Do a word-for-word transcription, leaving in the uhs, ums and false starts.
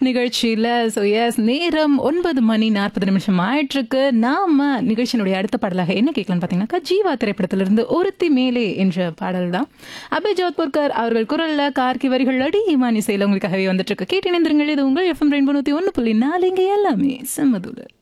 நிகழ்ச்சியில so S நேரம் ஒன்பது மணி நாற்பது நிமிஷம் ஆயிட்டிருக்கு. நாம நிகழ்ச்சியினுடைய அடுத்த பாடலாக என்ன கேட்கலாம்னு பார்த்தீங்கன்னாக்கா, ஜீவா திரைப்படத்திலிருந்து ஒருத்தி மேலே என்ற பாடல் தான். அபய் ஜோத்புர்கர் அவர்கள் குரல்ல, கார்கி வரிகள் அடி இமான் இசையில் உங்களுக்காகவே வந்துட்டு இருக்கு. கேட்டு இணைந்திருங்கள். இது உங்கள் எஃப்எம் ரெயின்போ நூற்றி ஒன்று புள்ளி நாலு. இங்கே எல்லாமே செம்மதுல.